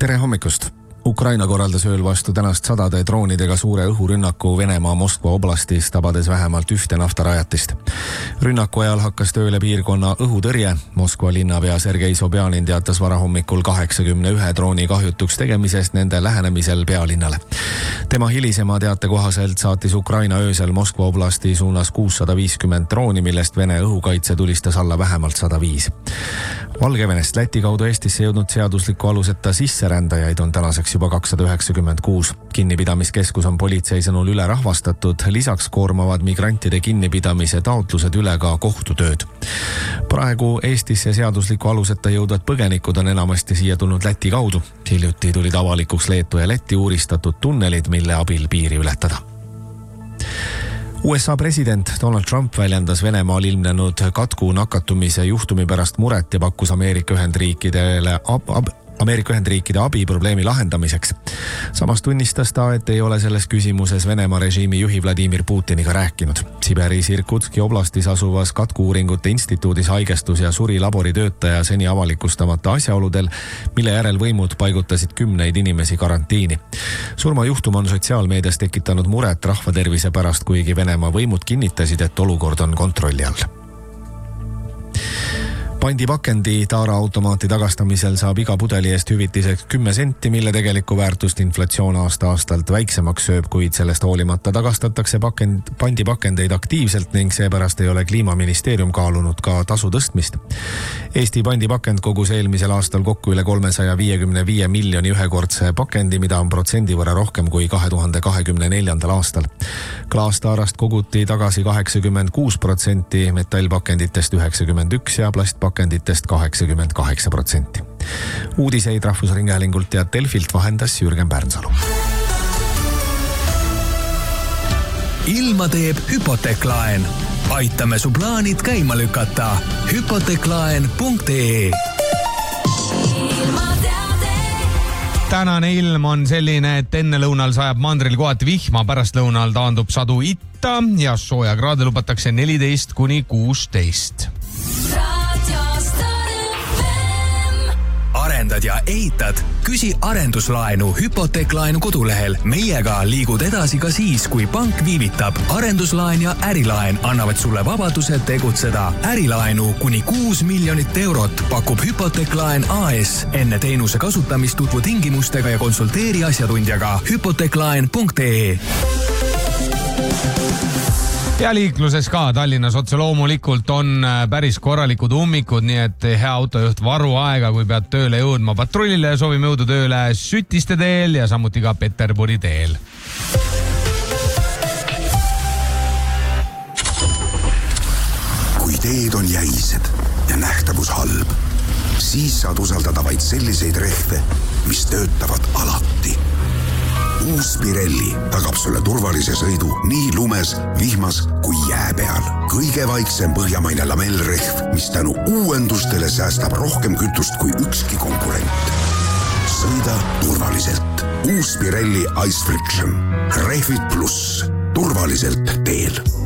Tere hommikust! Ukraina korraldas ööl vastu tänast sadade droonidega suure õhurünnaku Venemaa Moskva oblastis, tabades vähemalt ühte naftarajatist. Rünnaku ajal hakkas tööle piirkonna õhutõrje. Moskva linnapea Sergei Sobjanin teatas varahommikul 81 drooni kahjutuks tegemisest nende lähenemisel pealinnale. Tema hilisema teate kohaselt saatis Ukraina öösel Moskva oblasti suunas 650 drooni, millest Vene õhukaitse tulistas alla vähemalt 105. Valgevenest Läti kaudu Eestisse jõudnud seadusliku aluseta sisserändajaid on tänaseks juba 296. Kinnipidamiskeskus on politsei sõnul üle rahvastatud, lisaks koormavad migrantide kinnipidamise taotlused üle ka kohtutööd. Praegu Eestisse seadusliku aluseta jõudvad põgenikud on enamasti siia tulnud Läti kaudu. Hiljuti tulid avalikuks Leetu ja Läti uuristatud tunnelid, mille abil piiri ületada. USA president Donald Trump väljendas Venemaal ilmnenud katku nakatumise juhtumi pärast muret ja pakkus Ameerika Ühendriikide abi probleemi lahendamiseks. Samas tunnistas ta, et ei ole selles küsimuses Venemaa režiimi juhi Vladimir Putiniga rääkinud. Siberis Irkutski oblastis asuvas katku-uuringute instituudis haigestus ja suri laboritöötaja seni avalikustamata asjaoludel, mille järel võimud paigutasid 10 inimesi karantiini. Surmajuhtum on sotsiaalmeedias tekitanud muret rahvatervise pärast, kuigi Venemaa võimud kinnitasid, et olukord on kontrolli all. Pandipakendi taaraautomaati tagastamisel saab iga pudeli eest hüvitiseks 10 senti, mille tegelikku väärtust inflatsioon aasta-aastalt väiksemaks sööb, kuid sellest hoolimata tagastatakse pandipakendeid aktiivselt ning seepärast ei ole Kliimaministeerium kaalunud ka tasu tõstmist. Eesti pandipakend kogus eelmisel aastal kokku üle 355 miljoni ühekordse pakendi, mida on protsendi võrra rohkem kui 2024. aastal. Klaastaarast koguti tagasi 86%, metallpakenditest 91% ja plastpakenditest 88%. Uudiseid Rahvusringhäälingult ja Delfilt vahendas Jürgen Pärnsalu. Ilma teeb hüpoteeklaen. Aitame su plaanid käima lükata. Hypoteeklaen.ee. Tänane ilm on selline, et enne lõunal sajab mandril kohati vihma, pärast lõunal taandub sadu itta ja soojakraade lubatakse 14–16. Arendad ja ehitad? Küsi arenduslaenu Hypoteeklaenu kodulehel. Meiega liigud edasi ka siis, kui pank viivitab. Arenduslaen ja ärilaen annavad sulle vabaduse tegutseda. Ärilaenu kuni 6 miljonit eurot pakub Hypoteeklaen AS. Enne teenuse kasutamist tutvu tingimustega ja konsulteeri asjatundjaga. Hypoteeklaen.ee. Ja liikluses ka Tallinnas otse loomulikult on päris korralikud ummikud, nii et hea autojuht varu aega, kui pead tööle jõudma patrullile ja soovime jõudu tööle Sütiste teel ja samuti ka Peterburi teel. Kui teed on jäised ja nähtavus halb, siis saad usaldada vaid selliseid rehve, mis töötavad alati. Uus Pirelli tagab sulle turvalise sõidu nii lumes, vihmas kui jää peal. Kõige vaiksem põhjamaine lamellrehv, mis tänu uuendustele säästab rohkem kütust kui ükski konkurent. Sõida turvaliselt. Uus Pirelli Ice Friction. Rehvid pluss. Turvaliselt teel.